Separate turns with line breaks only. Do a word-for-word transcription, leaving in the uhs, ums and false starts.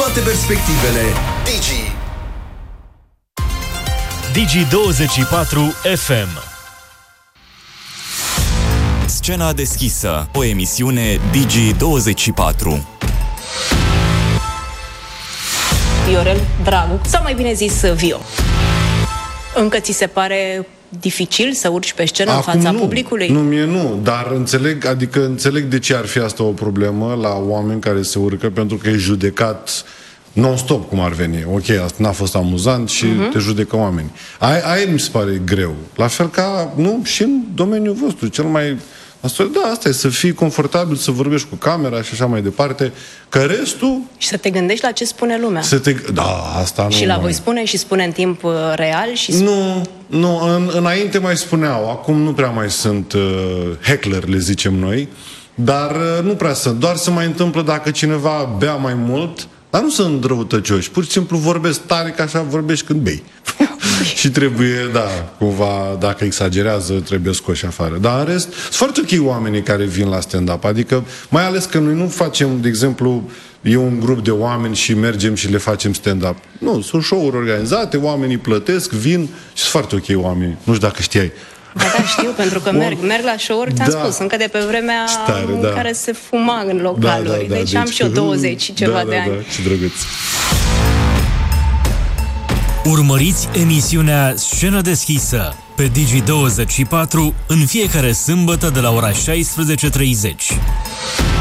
toate perspectivele. Digi
Digi douăzeci și patru F M.
Scena deschisă, o emisiune Digi douăzeci și patru.
Viorel Dragu, sau mai bine zis Vio. Încă ți se pare dificil să urci pe scenă
Acum
în fața
nu.
publicului?
Nu, mie nu, dar înțeleg, adică înțeleg de ce ar fi asta o problemă la oameni care se urcă, pentru că e judecat non-stop, cum ar veni. Ok, asta n-a fost amuzant și uh-huh. te judecă oamenii. Aia, aia mi se pare greu. La fel ca, nu, și în domeniul vostru, cel mai... Asta, da, asta e, să fii confortabil, să vorbești cu camera și așa mai departe, că restul...
Și să te gândești la ce spune lumea.
Să te... Da, asta nu...
Și la voi spune și spune în timp uh, real și... Spune...
Nu, nu, în, înainte mai spuneau, acum nu prea mai sunt uh, heckler, le zicem noi, dar uh, nu prea sunt, doar se mai întâmplă dacă cineva bea mai mult, dar nu sunt răutăcioși, pur și simplu vorbesc tare, ca așa vorbești când bei. Și trebuie, da, cumva, dacă exagerează, trebuie scoși afară. Dar în rest, sunt foarte ok oamenii care vin la stand-up. Adică, mai ales că noi nu facem, de exemplu, e un grup de oameni și mergem și le facem stand-up. Nu, sunt show-uri organizate, oamenii plătesc, vin și sunt foarte ok oamenii. Nu știu dacă știai.
Da, da, știu, pentru că merg, merg la show-uri, ți-am da. spus, încă de pe vremea Stare, în da. care se fuma în localuri. Da, da, da, deci, deci am și eu douăzeci și ceva
da,
de
da,
ani.
Da, ce drăguț.
Urmăriți emisiunea Scenă deschisă pe Digi douăzeci și patru în fiecare sâmbătă de la ora șaisprezece și treizeci.